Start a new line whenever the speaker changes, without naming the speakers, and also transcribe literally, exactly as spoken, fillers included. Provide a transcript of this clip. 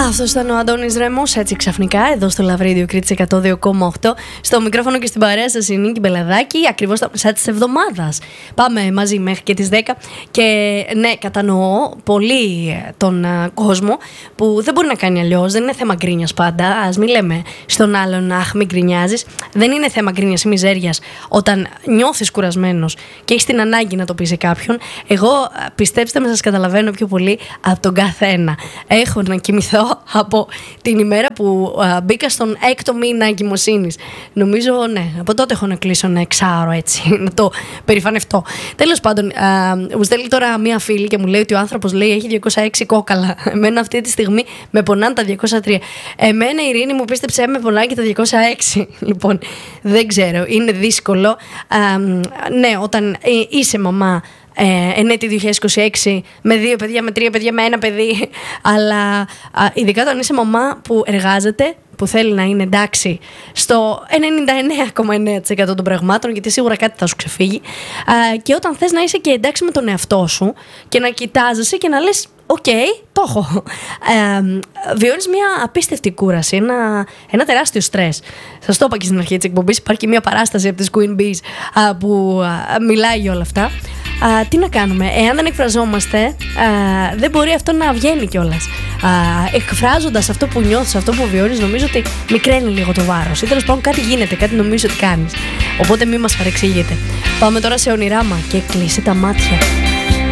Αυτό ήταν ο Αντώνης Ρέμος, έτσι ξαφνικά, εδώ στο Love Radio Κρήτης εκατό δύο κόμμα οκτώ. Στο μικρόφωνο και στην παρέα σας η Νίκη Μπελαδάκη, ακριβώς τα μισά της εβδομάδας. Πάμε μαζί μέχρι και τις δέκα. Και ναι, κατανοώ πολύ τον uh, κόσμο που δεν μπορεί να κάνει αλλιώς. Δεν είναι θέμα γκρίνιας πάντα. Ας μην λέμε στον άλλον, αχ, μην γκρινιάζεις. Δεν είναι θέμα γκρίνιας ή μιζέριας όταν νιώθεις κουρασμένος και έχεις την ανάγκη να το πεις σε κάποιον. Εγώ, πιστέψτε με, σας καταλαβαίνω πιο πολύ από τον καθένα. Έχω να κοιμηθώ από την ημέρα που α, μπήκα στον έκτο μήνα εγκυμοσύνης. Νομίζω, ναι, από τότε έχω να κλείσω ένα εξάωρο έτσι, να το περηφανευτώ. Τέλος πάντων, α, μου στέλνει τώρα μία φίλη και μου λέει ότι ο άνθρωπος λέει έχει διακόσια έξι κόκαλα. Εμένα αυτή τη στιγμή με πονάνε τα διακόσια τρία. Εμένα η Ειρήνη μου πίστεψε με πονάει και τα διακόσια έξι. Λοιπόν, δεν ξέρω, είναι δύσκολο. Α, ναι, όταν είσαι μαμά, Ε, ενέτη δύο χιλιάδες είκοσι έξι με δύο παιδιά, με τρία παιδιά, με ένα παιδί. Αλλά α, ειδικά όταν είσαι μαμά που εργάζεται, που θέλει να είναι εντάξει στο ενενήντα εννέα κόμμα εννέα τοις εκατό των πραγμάτων, γιατί σίγουρα κάτι θα σου ξεφύγει, α, και όταν θες να είσαι και εντάξει με τον εαυτό σου και να κοιτάζεσαι και να λες οκ, okay, το έχω. Ε, βιώνεις μια απίστευτη κούραση, ένα, ένα τεράστιο στρες. Σας το είπα και στην αρχή της εκπομπής, υπάρχει και μια παράσταση από τις Queen Bees α, που α, μιλάει για όλα αυτά. Α, τι να κάνουμε, εάν δεν εκφραζόμαστε, α, δεν μπορεί αυτό να βγαίνει κιόλας. Εκφράζοντας αυτό που νιώθεις, αυτό που βιώνεις, νομίζω ότι μικραίνει λίγο το βάρος. Ή τέλος πάντων κάτι γίνεται, κάτι νομίζεις ότι κάνεις. Οπότε μην μας παρεξηγείτε. Πάμε τώρα σε ονειράμα και κλείσε τα μάτια.